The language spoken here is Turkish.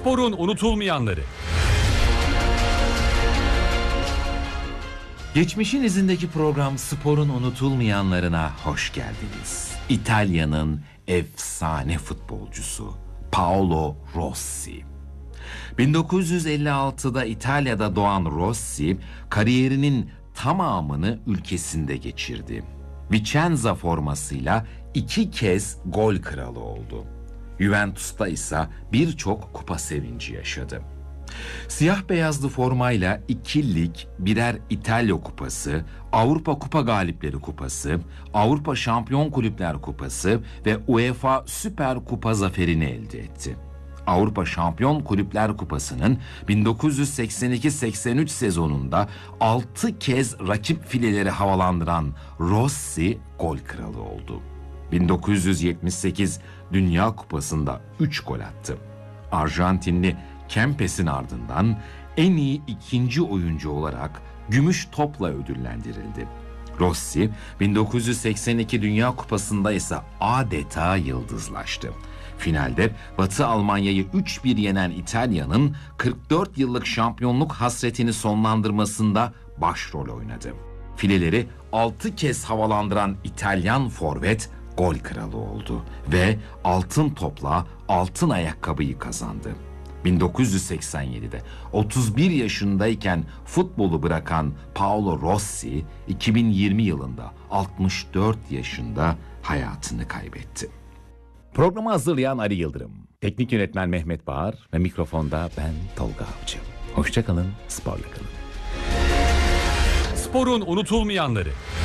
Sporun unutulmayanları. Geçmişin izindeki program Sporun unutulmayanlarına hoş geldiniz. İtalya'nın efsane futbolcusu Paolo Rossi. 1956'da İtalya'da doğan Rossi kariyerinin tamamını ülkesinde geçirdi. Vicenza formasıyla 2 kez gol kralı oldu. Juventus'ta ise birçok kupa sevinci yaşadı. Siyah beyazlı formayla 2 lig, birer İtalya Kupası, Avrupa Kupa Galipleri Kupası, Avrupa Şampiyon Kulüpler Kupası ve UEFA Süper Kupa zaferini elde etti. Avrupa Şampiyon Kulüpler Kupası'nın 1982-83 sezonunda 6 kez rakip fileleri havalandıran Rossi gol kralı oldu. 1978 Dünya Kupası'nda 3 gol attı. Arjantinli Kempes'in ardından en iyi ikinci oyuncu olarak gümüş topla ödüllendirildi. Rossi 1982 Dünya Kupası'nda ise adeta yıldızlaştı. Finalde Batı Almanya'yı 3-1 yenen İtalya'nın 44 yıllık şampiyonluk hasretini sonlandırmasında başrol oynadı. Fileleri 6 kez havalandıran İtalyan forvet gol kralı oldu ve altın topla altın ayakkabıyı kazandı. 1987'de 31 yaşındayken futbolu bırakan Paolo Rossi 2020 yılında 64 yaşında hayatını kaybetti. Programı hazırlayan Ali Yıldırım, teknik yönetmen Mehmet Bağır ve mikrofonda ben Tolga Avcı. Hoşça kalın, sporla kalın. Sporun unutulmayanları.